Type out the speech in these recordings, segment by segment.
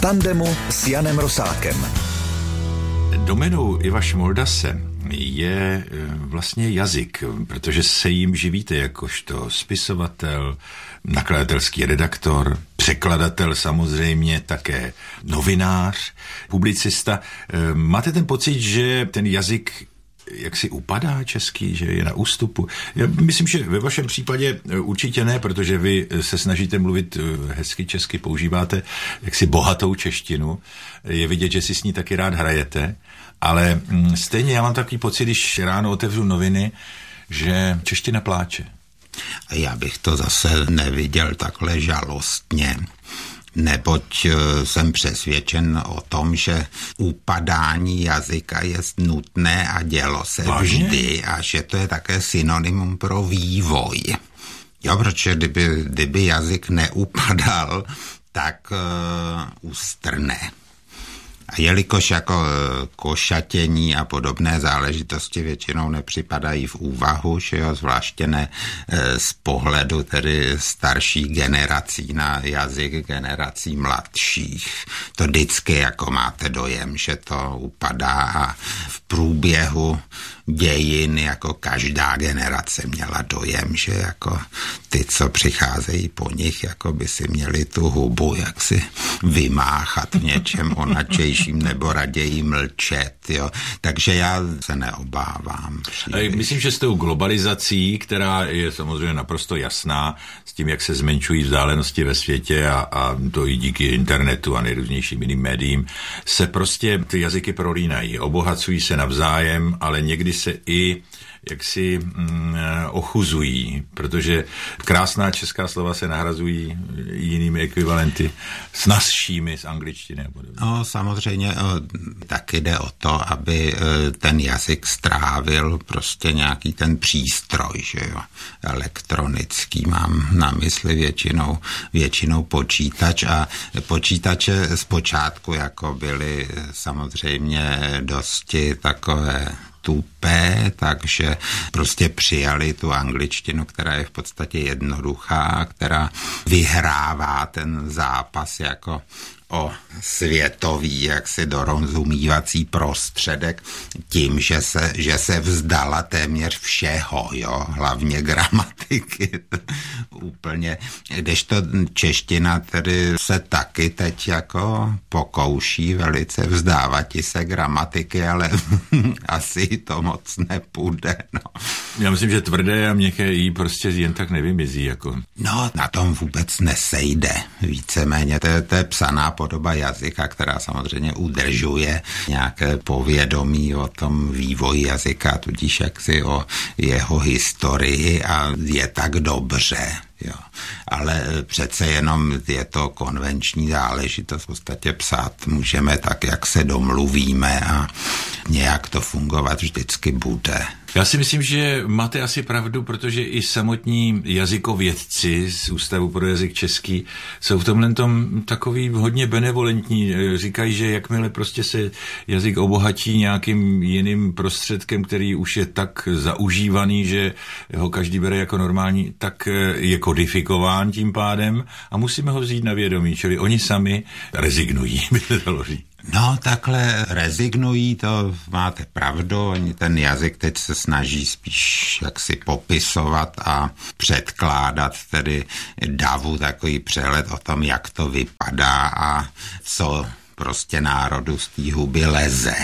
tandemu s Janem Rosátkem. Doménou Iva Šmoldase je vlastně jazyk, protože se jim živíte jakožto spisovatel, nakladatelský redaktor, překladatel samozřejmě, také novinář, publicista. Máte ten pocit, že ten jazyk jak si upadá český, že je na ústupu? Já myslím, že ve vašem případě určitě ne, protože vy se snažíte mluvit hezky česky, používáte jaksi bohatou češtinu. Je vidět, že si s ní taky rád hrajete, ale stejně já mám takový pocit, když ráno otevřu noviny, že čeština pláče. Já bych to zase neviděl takhle žalostně, neboť jsem přesvědčen o tom, že upadání jazyka je nutné a dělo se vždy a že to je také synonymum pro vývoj. Jo, protože kdyby jazyk neupadal, tak ustrne. A jelikož jako košatění a podobné záležitosti většinou nepřipadají v úvahu, že jo, zvláště ne z pohledu tedy starších generací na jazyk generací mladších. To vždycky jako máte dojem, že to upadá a v průběhu dějin jako každá generace měla dojem, že jako ty, co přicházejí po nich, jako by si měli tu hubu jaksi vymáchat v něčem onačejším nebo raději mlčet, jo. Takže já se neobávám. Myslím, že s tou globalizací, která je samozřejmě naprosto jasná, s tím, jak se zmenšují vzdálenosti ve světě a to i díky internetu a nejrůznějším jiným médiím, se prostě ty jazyky prolínají, obohacují se navzájem, ale někdy se i jaksi ochuzují, protože krásná česká slova se nahrazují jinými ekvivalenty snazšími z angličtiny. No samozřejmě taky jde o to, aby ten jazyk strávil prostě nějaký ten přístroj, že jo, elektronický, mám na mysli většinou počítač a počítače zpočátku jako byly samozřejmě dosti takové tupé, takže prostě přijali tu angličtinu, která je v podstatě jednoduchá, která vyhrává ten zápas jako o světový jaksi dorozumívací prostředek tím, že se vzdala téměř všeho, jo, hlavně gramatiky. Úplně, kdežto čeština tedy se taky teď jako pokouší velice vzdávat se gramatiky, ale asi to moc nepůjde, no. Já myslím, že tvrdé a měkké jí prostě jen tak nevymizí, jako. No, na tom vůbec nesejde. Víceméně to je psaná podoba jazyka, která samozřejmě udržuje nějaké povědomí o tom vývoji jazyka, tudíž jaksi o jeho historii a je tak dobře. Jo. Ale přece jenom je to konvenční záležitost. V podstatě psát můžeme tak, jak se domluvíme a nějak to fungovat vždycky bude. Já si myslím, že máte asi pravdu, protože i samotní jazykovědci z Ústavu pro jazyk český jsou v tomhle tom takový hodně benevolentní. Říkají, že jakmile prostě se jazyk obohatí nějakým jiným prostředkem, který už je tak zaužívaný, že ho každý bere jako normální, tak je kodifikován tím pádem a musíme ho vzít na vědomí, čili oni sami rezignují, by se dalo říct. No, takhle rezignují, to máte pravdu, oni ten jazyk teď se snaží spíš jaksi popisovat a předkládat tedy davu takový přehled o tom, jak to vypadá a co prostě národu z té huby leze.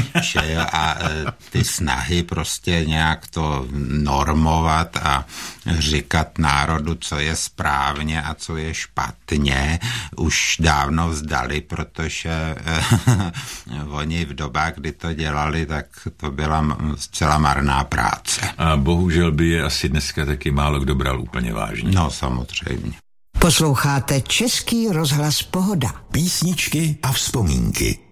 A ty snahy prostě nějak to normovat a říkat národu, co je správně a co je špatně, už dávno vzdali, protože oni v dobách, kdy to dělali, tak to byla zcela marná práce. A bohužel by je asi dneska taky málo kdo bral úplně vážně. No, samozřejmě. Posloucháte Český rozhlas Pohoda. Písničky a vzpomínky.